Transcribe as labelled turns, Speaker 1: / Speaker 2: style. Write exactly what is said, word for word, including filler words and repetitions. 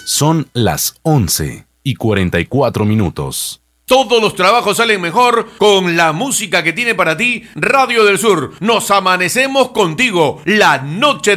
Speaker 1: Son las once y cuarenta y cuatro minutos.
Speaker 2: Todos los trabajos salen mejor con la música que tiene para ti Radio del Sur. Nos amanecemos contigo, la noche